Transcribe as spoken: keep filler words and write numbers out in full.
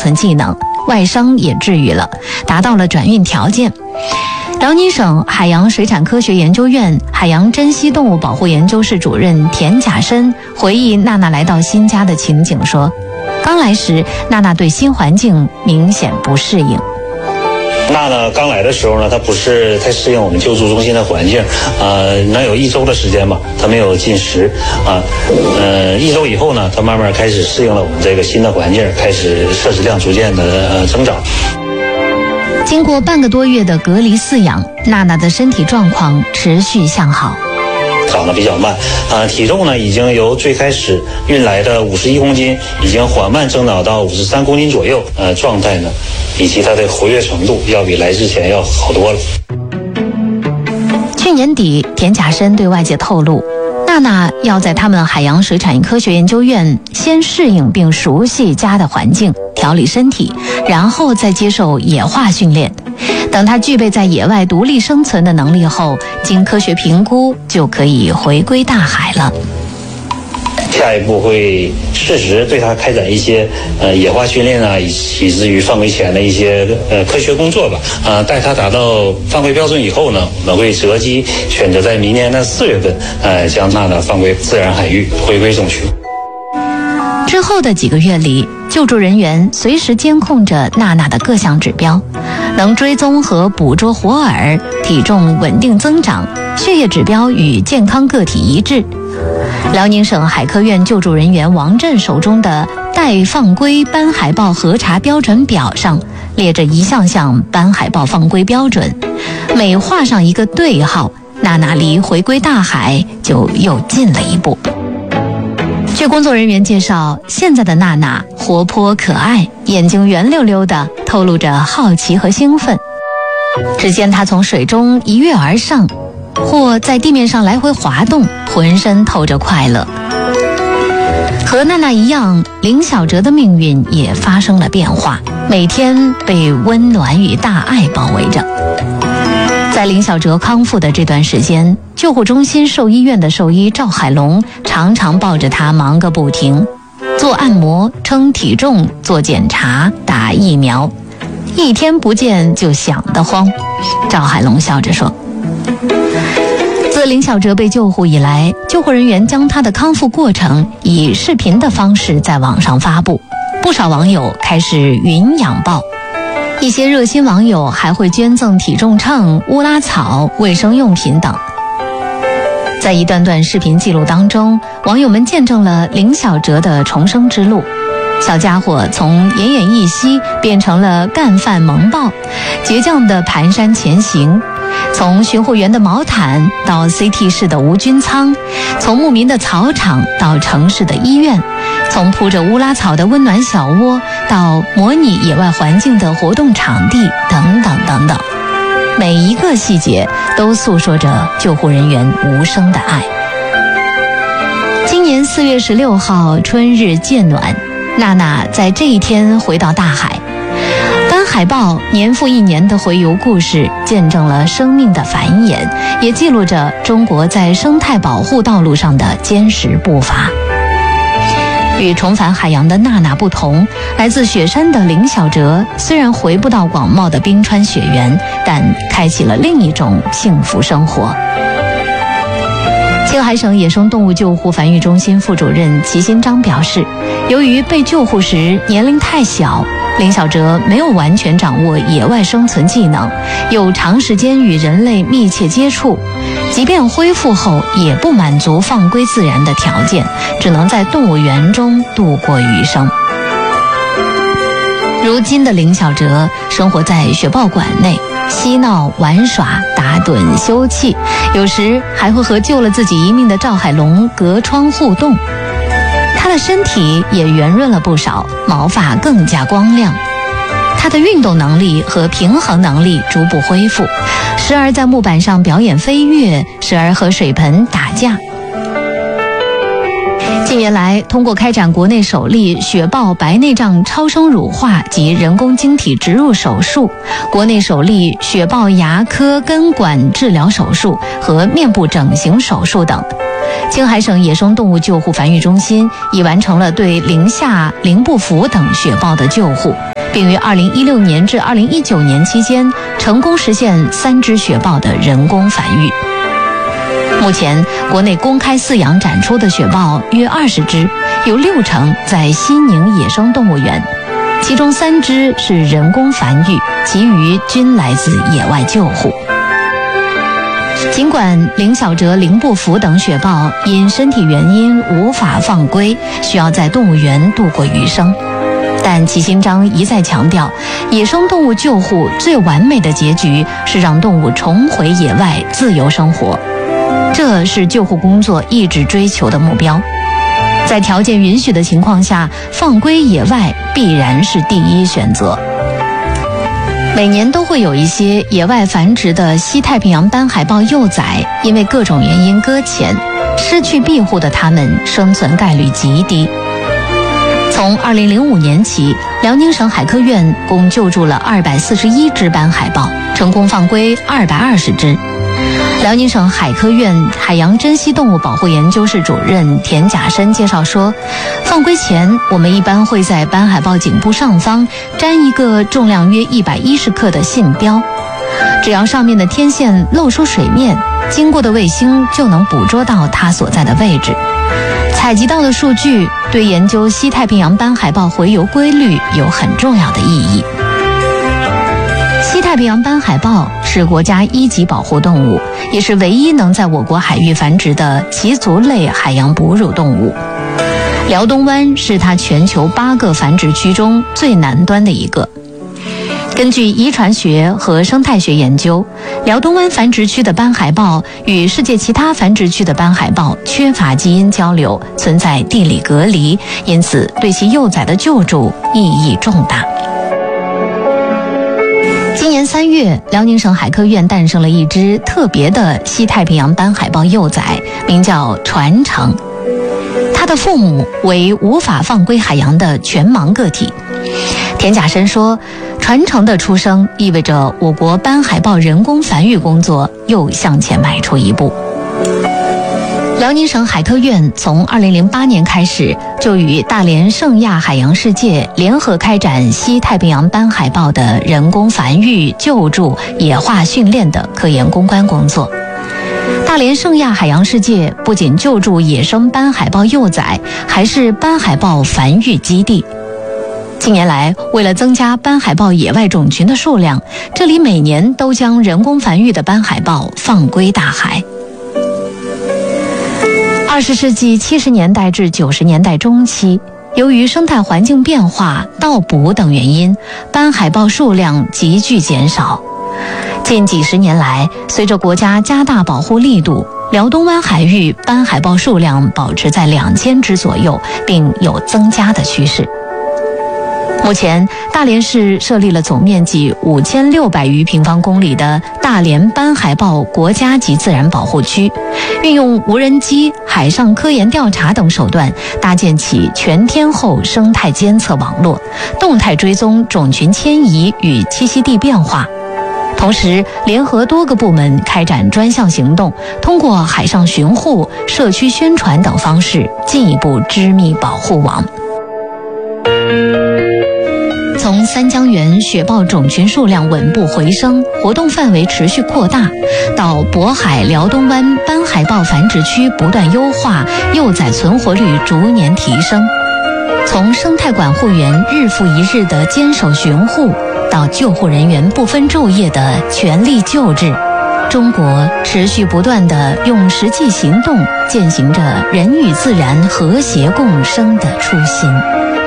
存技能，外伤也治愈了，达到了转运条件。辽宁省海洋水产科学研究院海洋珍稀动物保护研究室主任田甲申回忆娜娜来到新家的情景说，刚来时娜娜对新环境明显不适应。 娜娜刚来的时候呢，她不是太适应我们救助中心的环境，呃，能有一周的时间吧，她没有进食啊，呃，一周以后呢，她慢慢开始适应了我们这个新的环境，开始摄食量逐渐的呃增长。 经过半个多月的隔离饲养，娜娜的身体状况持续向好。 长得比较慢，呃，体重呢已经由最开始运来的五十一公斤，已经缓慢增长到五十三公斤左右。呃，状态呢，以及它的活跃程度要比来之前要好多了。 去年底，田甲申对外界透露，娜娜要在他们海洋水产科学研究院先适应并熟悉家的环境，调理身体，然后再接受野化训练。等她具备在野外独立生存的能力后，经科学评估就可以回归大海了。 下一步会适时对它开展一些呃野化训练啊，以以至于放归前的一些呃科学工作吧。呃，待它达到放归标准以后呢，我们会择机选择在明年的四月份，呃，将娜娜放归自然海域，回归种群。 之后的几个月里，救助人员随时监控着娜娜的各项指标，能追踪和捕捉活饵，体重稳定增长，血液指标与健康个体一致。辽宁省海科院救助人员王震手中的待放归斑海豹核查标准表上列着一项项斑海豹放归标准，每画上一个对号，娜娜离回归大海就又近了一步。据工作人员介绍，现在的娜娜活泼可爱，眼睛圆溜溜的，透露着好奇和兴奋。只见她从水中一跃而上，或在地面上来回滑动，浑身透着快乐。和娜娜一样，林小哲的命运也发生了变化，每天被温暖与大爱包围着。在林小哲康复的这段时间，救护中心兽医院的兽医赵海龙常常抱着他忙个不停，做按摩、称体重、做检查、打疫苗，一天不见就想得慌。赵海龙笑着说，自林小哲被救护以来，救护人员将他的康复过程以视频的方式在网上发布，不少网友开始云养抱。一些热心网友还会捐赠体重秤、乌拉草、卫生用品等。在一段段视频记录当中，网友们见证了林小哲的重生之路。小家伙从奄奄一息变成了干饭萌豹，倔强地蹒跚前行，从巡护员的毛毯到 C T 室的无菌舱，从牧民的草场到城市的医院，从铺着乌拉草的温暖小窝到模拟野外环境的活动场地，等等等等，每一个细节都诉说着救护人员无声的爱。今年四月十六号春日渐暖，娜娜在这一天回到大海。斑海豹年复一年的洄游故事，见证了生命的繁衍，也记录着中国在生态保护道路上的坚实步伐。与重返海洋的娜娜不同，来自雪山的林小哲虽然回不到广袤的冰川雪原，但开启了另一种幸福生活。青海省野生动物救护繁育中心副主任齐新章表示，由于被救护时年龄太小，林小哲没有完全掌握野外生存技能，又长时间与人类密切接触，即便恢复后也不满足放归自然的条件，只能在动物园中度过余生。如今的林小哲生活在雪豹馆内，嬉闹玩耍、打盹休憩，有时还会和救了自己一命的赵海龙隔窗互动。他的身体也圆润了不少，毛发更加光亮。他的运动能力和平衡能力逐步恢复，时而在木板上表演飞跃，时而和水盆打架。 近年来，通过开展国内首例血豹白内障超声乳化及人工晶体植入手术，国内首例血豹牙科根管治疗手术和面部整形手术等，青海省野生动物救护繁育中心已完成了对宁夏、灵不符等血豹的救护，并于二零一六年至二零一九年期间成功实现三只血豹的人工繁育。目前，国内公开饲养展出的血豹约二十只，有六成在西宁野生动物园，其中三只是人工繁育，其余均来自野外救护。尽管凌小哲、凌不符等血豹因身体原因无法放归，需要在动物园度过余生，但齐新章一再强调，野生动物救护最完美的结局是让动物重回野外自由生活，这是救护工作一直追求的目标。在条件允许的情况下，放归野外必然是第一选择。每年都会有一些野外繁殖的西太平洋斑海豹幼崽，因为各种原因搁浅，失去庇护的它们生存概率极低。从二零零五年起，辽宁省海科院共救助了二百四十一只斑海豹，成功放归二百二十只。辽宁省海科院海洋珍稀动物保护研究室主任田甲申介绍说，放归前我们一般会在斑海豹颈部上方粘一个重量约一百一十克的信标，只要上面的天线露出水面，经过的卫星就能捕捉到它所在的位置。采集到的数据对研究西太平洋斑海豹洄游规律有很重要的意义。西太平洋斑海豹是国家一级保护动物，也是唯一能在我国海域繁殖的鳍足类海洋哺乳动物。辽东湾是它全球八个繁殖区中最南端的一个。根据遗传学和生态学研究，辽东湾繁殖区的斑海豹与世界其他繁殖区的斑海豹缺乏基因交流，存在地理隔离，因此对其幼崽的救助意义重大。今年三月，辽宁省海科院诞生了一只特别的西太平洋斑海豹幼崽，名叫传承。它的父母为无法放归海洋的全盲个体。田甲申说，传承的出生意味着我国斑海豹人工繁育工作又向前迈出一步。辽宁省海科院从二零零八年开始，就与大连圣亚海洋世界联合开展西太平洋斑海豹的人工繁育、救助、野化训练的科研攻关工作。大连圣亚海洋世界不仅救助野生斑海豹幼崽，还是斑海豹繁育基地。近年来，为了增加斑海豹野外种群的数量，这里每年都将人工繁育的斑海豹放归大海。二十世纪七十年代至九十年代中期，由于生态环境变化、盗捕等原因，斑海豹数量急剧减少。近几十年来，随着国家加大保护力度，辽东湾海域斑海豹数量保持在两千只左右，并有增加的趋势。目前，大连市设立了总面积五千六百余平方公里的大连斑海豹国家级自然保护区，运用无人机、海上科研调查等手段，搭建起全天候生态监测网络，动态追踪种群迁移与栖息地变化。同时，联合多个部门开展专项行动，通过海上巡护、社区宣传等方式，进一步织密保护网。从三江源雪豹种群数量稳步回升，活动范围持续扩大，到渤海辽东湾斑海豹繁殖区不断优化，幼崽存活率逐年提升。从生态管护员日复一日的坚守巡护，到救护人员不分昼夜的全力救治，中国持续不断地用实际行动践行着人与自然和谐共生的初心。